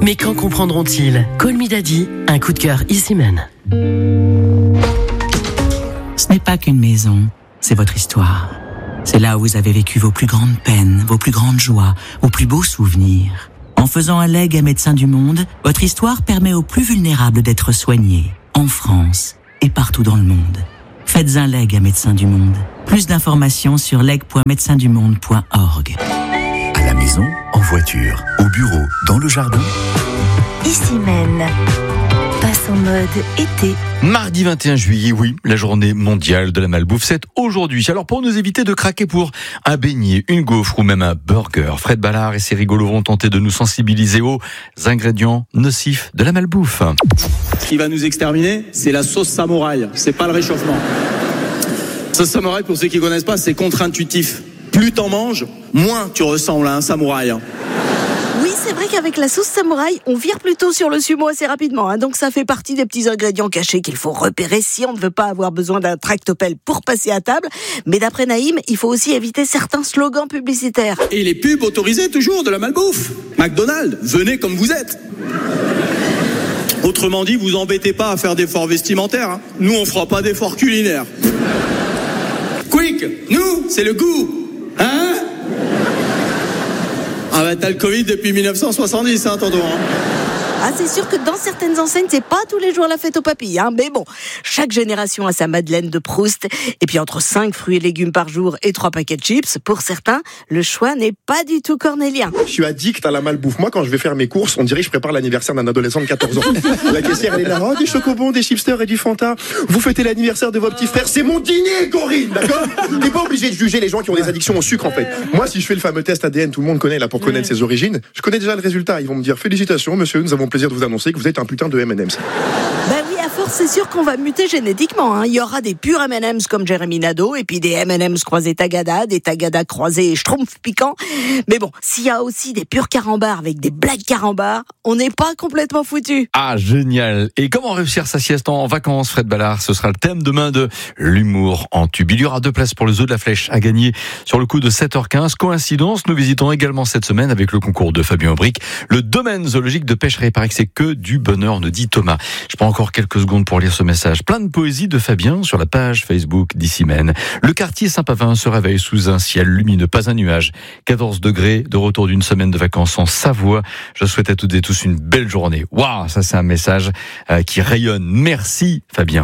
Mais quand comprendront-ils? Call Me Daddy, un coup de cœur Easy Man. Ce n'est pas qu'une maison, c'est votre histoire. C'est là où vous avez vécu vos plus grandes peines, vos plus grandes joies, vos plus beaux souvenirs. En faisant un legs à Médecins du Monde, votre histoire permet aux plus vulnérables d'être soignés, en France et partout dans le monde. Faites un legs à Médecins du Monde. Plus d'informations sur leg.médecindumonde.org. À la maison, en voiture, au bureau, dans le jardin. Easy Man passe en mode été. Mardi 21 juillet, oui, la journée mondiale de la malbouffe, c'est aujourd'hui. Alors pour nous éviter de craquer pour un beignet, une gaufre ou même un burger, Fred Ballard et ses rigolos vont tenter de nous sensibiliser aux ingrédients nocifs de la malbouffe. Ce qui va nous exterminer, c'est la sauce samouraï, c'est pas le réchauffement. Sauce samouraï, pour ceux qui connaissent pas, c'est contre-intuitif. Plus t'en manges, moins tu ressembles à un samouraï. Oui, c'est vrai qu'avec la sauce samouraï, on vire plutôt sur le sumo assez rapidement. Donc ça fait partie des petits ingrédients cachés qu'il faut repérer si on ne veut pas avoir besoin d'un tractopelle pour passer à table. Mais d'après Naïm, il faut aussi éviter certains slogans publicitaires. Et les pubs autorisées toujours de la malbouffe. McDonald's, venez comme vous êtes. Autrement dit, vous embêtez pas à faire d'efforts vestimentaires. Nous, on fera pas d'efforts culinaires. Quick, nous, c'est le goût. Hein? Ah bah t'as le Covid depuis 1970, tonton. Ah, c'est sûr que dans certaines enseignes, c'est pas tous les jours la fête aux papilles, Mais bon, chaque génération a sa Madeleine de Proust. Et puis entre 5 fruits et légumes par jour et 3 paquets de chips, pour certains, le choix n'est pas du tout cornélien. Je suis addict à la malbouffe. Moi, quand je vais faire mes courses, on dirait que je prépare l'anniversaire d'un adolescent de 14 ans. La caissière, elle est là, des chocobons, des chipsters et du Fanta. Vous fêtez l'anniversaire de vos petits frères. C'est mon dîner, Corinne, d'accord? T'es pas obligé de juger les gens qui ont des addictions au sucre, en fait. Moi, si je fais le fameux test ADN, tout le monde connaît, là, pour connaître ses origines, je connais déjà le résultat. Ils vont me dire, félicitations, monsieur, nous avons le plaisir de vous annoncer que vous êtes un putain de M&M's. Ben oui, à force, c'est sûr qu'on va muter génétiquement. Il y aura des purs M&M's comme Jérémy Nadeau, et puis des M&M's croisés Tagada, des Tagada croisés Schtroumpf piquant. Mais bon, s'il y a aussi des purs carambars avec des blagues carambars, on n'est pas complètement foutu. Ah, génial. Et comment réussir sa sieste en vacances, Fred Ballard? Ce sera le thème demain de l'humour en tube. Il y aura 2 places pour le zoo de la Flèche à gagner sur le coup de 7h15. Coïncidence, nous visitons également cette semaine avec le concours de Fabien Aubric le domaine zoologique de Pêcheray. Il paraît que c'est que du bonheur, nous dit Thomas. Je prends encore quelques secondes pour lire ce message. Plein de poésie de Fabien sur la page Facebook d'Ici Men. Le quartier Saint-Pavin se réveille sous un ciel lumineux, pas un nuage. 14 degrés, de retour d'une semaine de vacances en Savoie. Je souhaite à toutes et tous une belle journée. Waouh, ça c'est un message qui rayonne. Merci Fabien.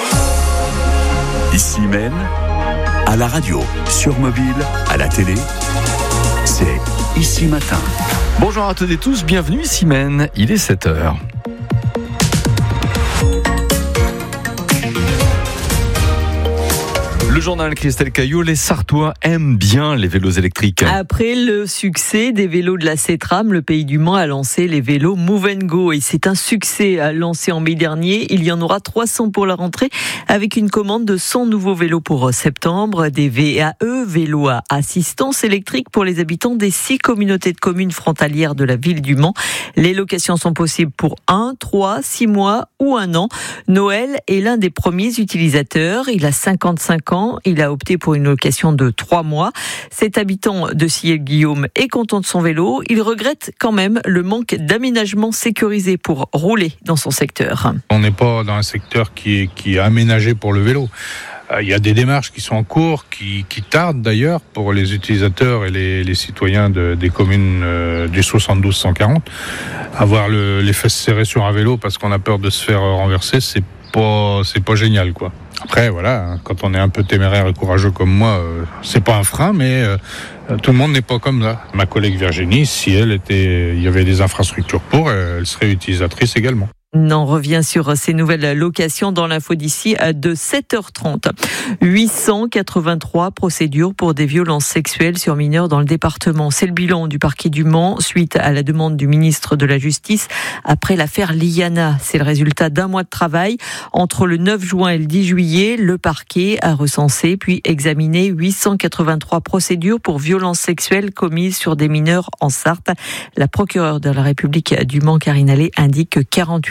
Ici Men, à la radio, sur mobile, à la télé, c'est Ici Matin. Bonjour à toutes et tous, bienvenue Ici Men, il est 7h. Le journal Christelle Caillot, les Sartois aiment bien les vélos électriques. Après le succès des vélos de la CETRAM, le Pays du Mans a lancé les vélos Move & Go. Et c'est un succès lancé en mai dernier. Il y en aura 300 pour la rentrée, avec une commande de 100 nouveaux vélos pour septembre. Des VAE, vélos à assistance électrique pour les habitants des 6 communautés de communes frontalières de la ville du Mans. Les locations sont possibles pour 1, 3, 6 mois ou 1 an. Noël est l'un des premiers utilisateurs. Il a 55 ans. Il a opté pour une location de 3 mois. Cet habitant de Sillé-Guillaume est content de son vélo. Il regrette quand même le manque d'aménagement sécurisé pour rouler dans son secteur. On n'est pas dans un secteur qui est aménagé pour le vélo. Il y a des démarches qui sont en cours, qui tardent d'ailleurs pour les utilisateurs et les citoyens des communes du 72-140. Avoir les fesses serrées sur un vélo parce qu'on a peur de se faire renverser, c'est pas génial, quoi. Après, voilà, quand on est un peu téméraire et courageux comme moi, c'est pas un frein, mais tout le monde n'est pas comme ça. Ma collègue Virginie, si il y avait des infrastructures pour, elle serait utilisatrice également. On revient sur ces nouvelles locations dans l'info d'ici de 7h30. 883 procédures pour des violences sexuelles sur mineurs dans le département. C'est le bilan du parquet du Mans suite à la demande du ministre de la Justice après l'affaire Liana. C'est le résultat d'un mois de travail. Entre le 9 juin et le 10 juillet, le parquet a recensé puis examiné 883 procédures pour violences sexuelles commises sur des mineurs en Sarthe. La procureure de la République du Mans, Karine Allais, indique que 48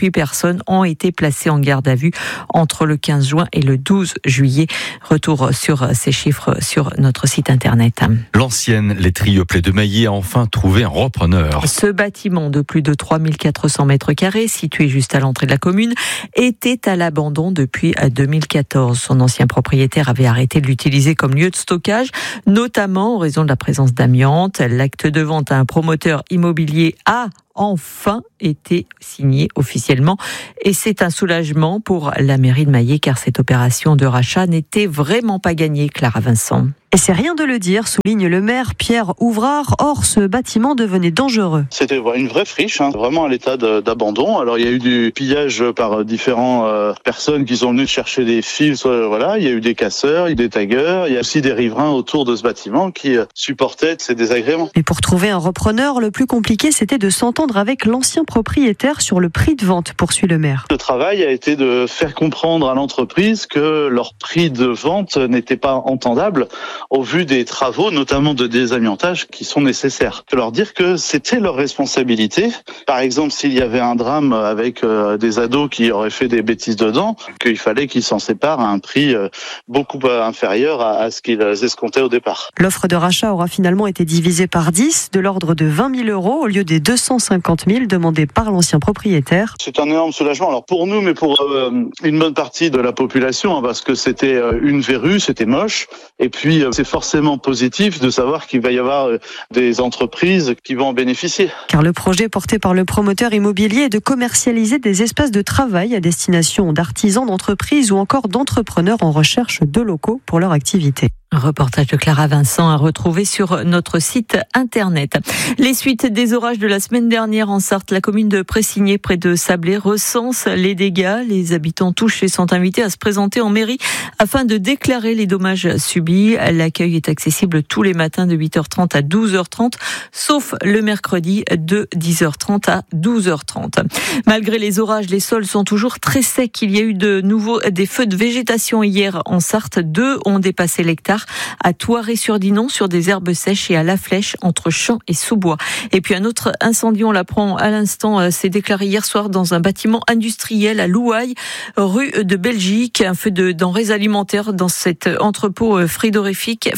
48 personnes ont été placées en garde à vue entre le 15 juin et le 12 juillet. Retour sur ces chiffres sur notre site internet. L'ancienne laiterie Play de Maillé a enfin trouvé un repreneur. Ce bâtiment de plus de 3400 mètres carrés, situé juste à l'entrée de la commune, était à l'abandon depuis 2014. Son ancien propriétaire avait arrêté de l'utiliser comme lieu de stockage, notamment en raison de la présence d'amiante. L'acte de vente à un promoteur immobilier a enfin été signé officiellement et c'est un soulagement pour la mairie de Maillé car cette opération de rachat n'était vraiment pas gagnée, Clara Vincent. Et c'est rien de le dire, souligne le maire Pierre Ouvrard. Or, ce bâtiment devenait dangereux. C'était une vraie friche, vraiment à l'état d'abandon. Alors, il y a eu du pillage par différentes personnes qui sont venues chercher des fils. Il y a eu des casseurs, il y a eu des taggeurs. Il y a aussi des riverains autour de ce bâtiment qui supportaient ces désagréments. Mais pour trouver un repreneur, le plus compliqué, c'était de s'entendre avec l'ancien propriétaire sur le prix de vente, poursuit le maire. Le travail a été de faire comprendre à l'entreprise que leur prix de vente n'était pas entendable au vu des travaux, notamment de désamiantage, qui sont nécessaires. De leur dire que c'était leur responsabilité. Par exemple, s'il y avait un drame avec des ados qui auraient fait des bêtises dedans, qu'il fallait qu'ils s'en séparent à un prix beaucoup inférieur à ce qu'ils escomptaient au départ. L'offre de rachat aura finalement été divisée par 10, de l'ordre de 20 000 euros au lieu des 250 000 demandés par l'ancien propriétaire. C'est un énorme soulagement. Alors pour nous, mais pour une bonne partie de la population, parce que c'était une verrue, c'était moche. Et puis c'est forcément positif de savoir qu'il va y avoir des entreprises qui vont en bénéficier. Car le projet porté par le promoteur immobilier est de commercialiser des espaces de travail à destination d'artisans, d'entreprises ou encore d'entrepreneurs en recherche de locaux pour leur activité. Un reportage de Clara Vincent à retrouver sur notre site internet. Les suites des orages de la semaine dernière en Sarthe, la commune de Pressigné, près de Sablé, recense les dégâts. Les habitants touchés sont invités à se présenter en mairie afin de déclarer les dommages subis. L'accueil est accessible tous les matins de 8h30 à 12h30, sauf le mercredi de 10h30 à 12h30. Malgré les orages, les sols sont toujours très secs. Il y a eu de nouveau des feux de végétation hier en Sarthe. 2 ont dépassé l'hectare à Thoiré-sur-Dinon sur des herbes sèches et à La Flèche entre Champs et Sous-Bois. Et puis un autre incendie, on l'apprend à l'instant, s'est déclaré hier soir dans un bâtiment industriel à Louaille, rue de Belgique. Un feu de denrées alimentaires dans cet entrepôt frigorifique.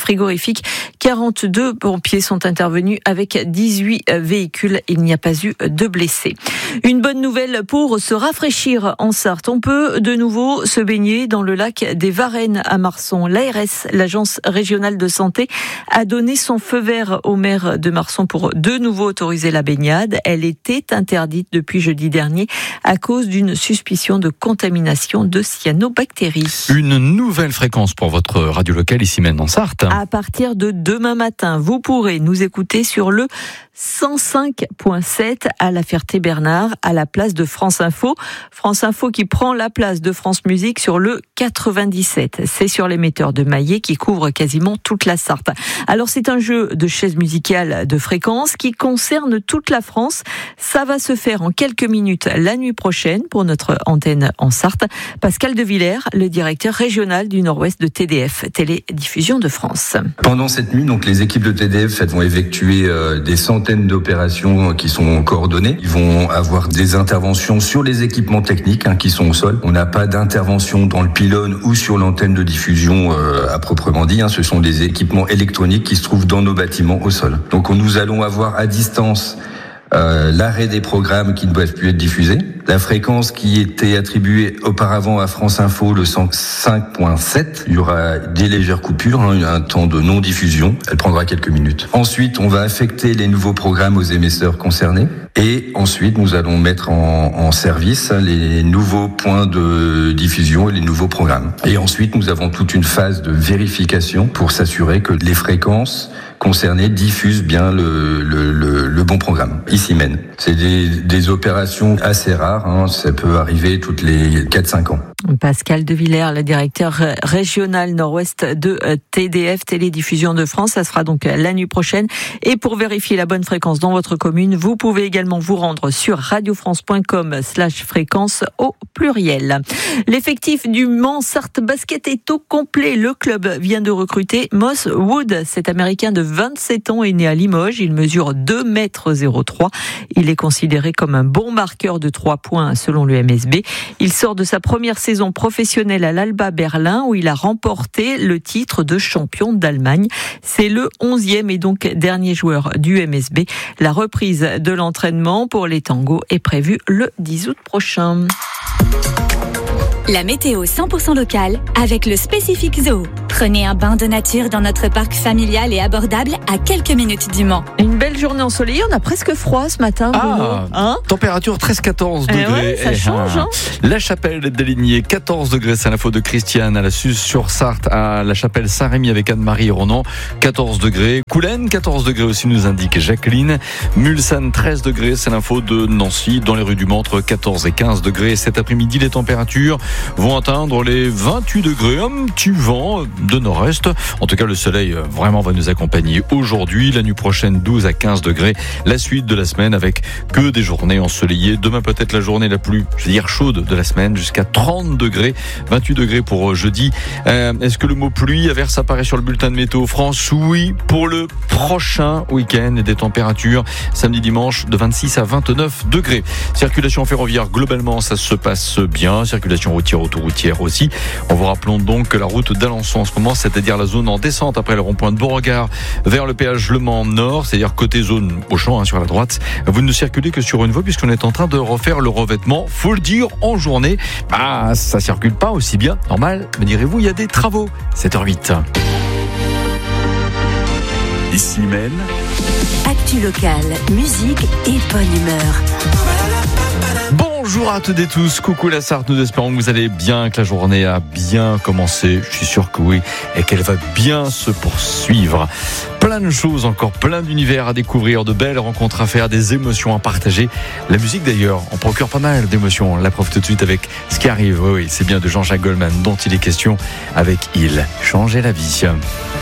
42 pompiers sont intervenus avec 18 véhicules. Il n'y a pas eu de blessés. Une bonne nouvelle pour se rafraîchir en Sarthe. On peut de nouveau se baigner dans le lac des Varennes à Marson. L'ARS, l'agence régionale de santé, a donné son feu vert au maire de Marson pour de nouveau autoriser la baignade. Elle était interdite depuis jeudi dernier à cause d'une suspicion de contamination de cyanobactéries. Une nouvelle fréquence pour votre radio locale ici même en Sarthe. À partir de demain matin, vous pourrez nous écouter sur le 105.7 à La Ferté-Bernard, à la place de France Info. France Info qui prend la place de France Musique sur le 97. C'est sur l'émetteur de Maillé qui couvre quasiment toute la Sarthe. Alors c'est un jeu de chaises musicales de fréquence qui concerne toute la France. Ça va se faire en quelques minutes la nuit prochaine pour notre antenne en Sarthe. Pascal de Villers, le directeur régional du Nord-Ouest de TDF, Télédiffusion de France. Pendant cette nuit, donc les équipes de TDF vont effectuer des centaines d'opérations qui sont coordonnées. Ils vont avoir des interventions sur les équipements techniques qui sont au sol. On n'a pas d'intervention dans le pylône ou sur l'antenne de diffusion à proprement dit. Ce sont des équipements électroniques qui se trouvent dans nos bâtiments au sol. Donc nous allons avoir à distance l'arrêt des programmes qui ne peuvent plus être diffusés, la fréquence qui était attribuée auparavant à France Info, le 105.7, il y aura des légères coupures, un temps de non-diffusion, elle prendra quelques minutes. Ensuite, on va affecter les nouveaux programmes aux émetteurs concernés et ensuite nous allons mettre en service les nouveaux points de diffusion et les nouveaux programmes. Et ensuite, nous avons toute une phase de vérification pour s'assurer que les fréquences concernées diffusent bien le bon programme. Ici même. C'est des opérations assez rares, ça peut arriver toutes les 4-5 ans. Pascal de Villers, le directeur régional Nord-Ouest de TDF, Télédiffusion de France. Ça sera donc la nuit prochaine. Et pour vérifier la bonne fréquence dans votre commune, vous pouvez également vous rendre sur radiofrance.com/fréquence au pluriel. L'effectif du Mans Sarthe Basket est au complet. Le club vient de recruter Moss Wood, cet Américain de 27 ans, est né à Limoges. Il mesure 2,03 m. Il est considéré comme un bon marqueur de 3 points selon le MSB. Il sort de sa première saison professionnelle à l'Alba Berlin où il a remporté le titre de champion d'Allemagne. C'est le 11e et donc dernier joueur du MSB. La reprise de l'entraînement pour les tangos est prévue le 10 août prochain. La météo 100% locale avec le Spécifique Zoo. Prenez un bain de nature dans notre parc familial et abordable à quelques minutes du Mans. Une belle journée ensoleillée, on a presque froid ce matin. Température 13-14 degrés. Ouais, ça change. La Chapelle est délignée 14 degrés, c'est l'info de Christiane à la Suze-sur-Sarthe, à la Chapelle Saint-Rémy avec Anne-Marie et Ronan, 14 degrés. Coulennes, 14 degrés aussi nous indique Jacqueline. Mulsanne, 13 degrés, c'est l'info de Nancy. Dans les rues du Mans, entre 14 et 15 degrés. Cet après-midi, les températures vont atteindre les 28 degrés. Un petit vent de nord-est. En tout cas, le soleil vraiment va nous accompagner aujourd'hui. La nuit prochaine, 12 à 15 degrés. La suite de la semaine avec que des journées ensoleillées. Demain, peut-être la journée la plus, chaude de la semaine, jusqu'à 30 degrés. 28 degrés pour jeudi. Est-ce que le mot pluie averse apparaît sur le bulletin de Météo France? Oui, pour le prochain week-end. Et des températures samedi, dimanche de 26 à 29 degrés. Circulation ferroviaire, globalement, ça se passe bien. Circulation routière, autoroutière aussi. En vous rappelant donc que la route d'Alençon en ce moment, c'est-à-dire la zone en descente après le rond-point de Beauregard vers le péage Le Mans Nord, c'est-à-dire côté zone Auchan sur la droite, vous ne circulez que sur une voie puisqu'on est en train de refaire le revêtement. Faut le dire, en journée, ça circule pas aussi bien, normal, me direz-vous, il y a des travaux. 7h08. Ici même. Actu locale, musique et bonne humeur. Bonjour à toutes et tous, coucou la Sarthe, nous espérons que vous allez bien, que la journée a bien commencé, je suis sûr que oui, et qu'elle va bien se poursuivre. Plein de choses encore, plein d'univers à découvrir, de belles rencontres à faire, des émotions à partager. La musique d'ailleurs, on procure pas mal d'émotions, on la prouve tout de suite avec ce qui arrive, oui, c'est bien de Jean-Jacques Goldman dont il est question avec Il, changer la vie.